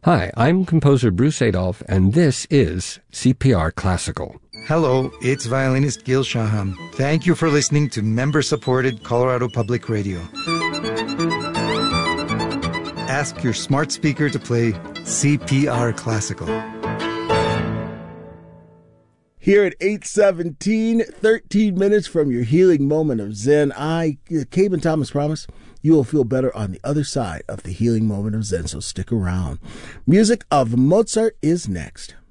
Hi, I'm composer Bruce Adolph, and this is CPR Classical. Hello, it's violinist Gil Shaham. Thank you for listening to member-supported Colorado Public Radio. Ask your smart speaker to play CPR Classical. Here at 8:17, 13 minutes from your healing moment of Zen, Cabe and Thomas promise you will feel better on the other side of the healing moment of Zen, so stick around. Music of Mozart is next.